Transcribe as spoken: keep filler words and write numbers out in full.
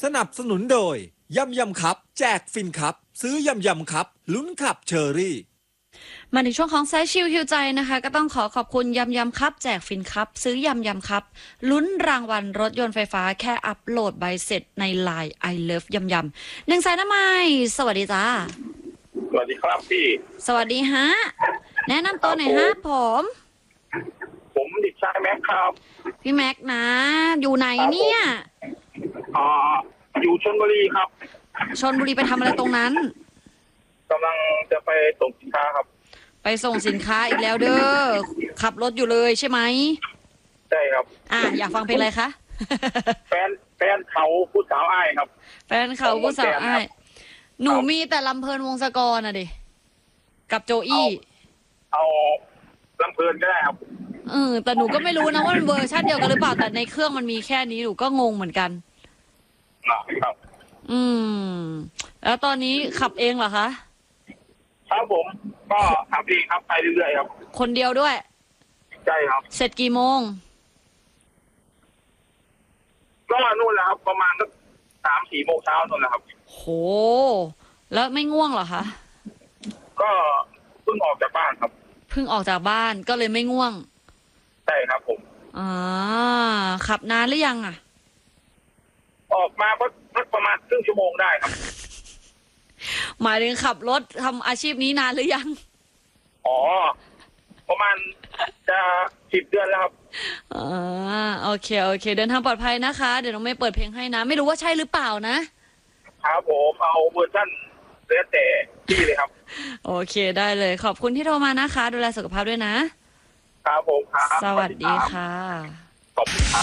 สนับสนุนโดยยำยำครับแจกฟินครับซื้อยำยำครับลุ้นขับเชอรี่มาถึงช่วงของไซชิลฮิวใจนะคะก็ต้องขอขอบคุณยำยำครับแจกฟินครับซื้อยำยำครับลุ้นรางวัลรถยนต์ไฟฟ้าแค่อัปโหลดใบเสร็จในไลน์ I love ยำยำหนึ่งสายน้ำไม้สวัสดีจ้าสวัสดีครับพี่สวัสดีฮะแนะนำตัวหน่อยฮะผมผมเด็กชายแม็กครับพี่แม็กนะอยู่ไหนเนี่ยอ่าอยู่ชลบุรีครับชลบุรีไปทำอะไรตรงนั้นกำลังจะไปส่งสินค้าครับไปส่งสินค้าอีกแล้วเด้อขับรถอยู่เลยใช่ไหมใช่ครับอ่ะอยากฟังเพลงอะไรคะแฟนแฟนเขาผู้สาวอ้ายครับแฟนเขาผู้สาวอ้ายหนูมีแต่ลำเพลินวงศกรน่ะดิกับโจอี้เอาลำเพลินก็ได้ครับเออแต่หนูก็ไม่รู้นะว่ามันเวอร์ชันเดียวกันหรือเปล่าแต่ในเครื่องมันมีแค่นี้หนูก็งงเหมือนกันครับอืมแล้วตอนนี้ขับเองเหรอคะครับผมก็ขับเองครับไปเรื่อยๆครับคนเดียวด้วยใช่ครับเสร็จกี่โมงก็นู่นแหละครับประมาณสักสามสี่โมงเช้านู่นแหละครับโหแล้วไม่ง่วงเหรอคะก็เพิ่งออกจากบ้านครับเพิ่งออกจากบ้านก็เลยไม่ง่วงใช่ครับผมอ่าขับนานหรือยังอ่ะออกมาก็ประมาณครึ่งชั่วโมงได้ครับหมายถึงขับรถทำอาชีพนี้นานหรือยังอ๋อประมาณจะสิบเดือนแล้วครับอ่าโอเคโอเคเดินทางปลอดภัยนะคะเดี๋ยวน้องไม่เปิดเพลงให้นะไม่รู้ว่าใช่หรือเปล่านะครับผมเอาเวอร์ชันเลือแต่ที่เลยครับโอเคได้เลยขอบคุณที่โทรมานะคะดูแลสุขภาพด้วยนะครับผมครับสวัสดีค่ะขอบคุณครับ